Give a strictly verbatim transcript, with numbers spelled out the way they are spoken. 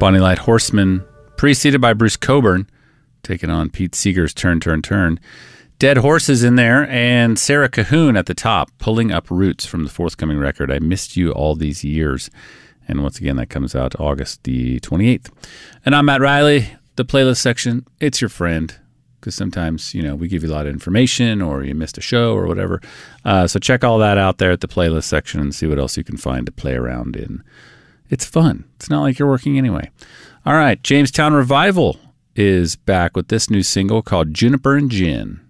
Bonnie Light Horseman, preceded by Bruce Cockburn, taking on Pete Seeger's Turn, Turn, Turn. Dead Horses in there, and Sarah Cahoon at the top, Pulling Up Roots from the forthcoming record, I Missed You All These Years. And once again, that comes out August the twenty-eighth. And I'm Matt Riley, the playlist section. It's your friend, because sometimes, you know, we give you a lot of information or you missed a show or whatever. Uh, so check all that out there at the playlist section and see what else you can find to play around in. It's fun. It's not like you're working anyway. All right, Jamestown Revival is back with this new single called Juniper and Gin.